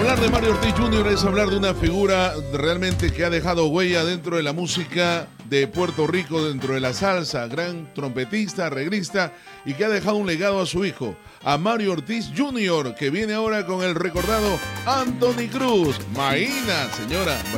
Hablar de Mario Ortiz Jr. es hablar de una figura realmente que ha dejado huella dentro de la música de Puerto Rico, dentro de la salsa, gran trompetista, arreglista y que ha dejado un legado a su hijo, a Mario Ortiz Jr., que viene ahora con el recordado Anthony Cruz. Maína, señora.